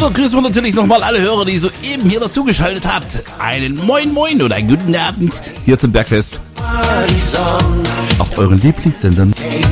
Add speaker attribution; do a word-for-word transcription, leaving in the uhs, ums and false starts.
Speaker 1: dann grüßen wir natürlich nochmal alle Hörer, die soeben hier dazugeschaltet habt. Einen Moin Moin oder einen guten Abend hier zum Bergfest. Auf euren Lieblingssendern.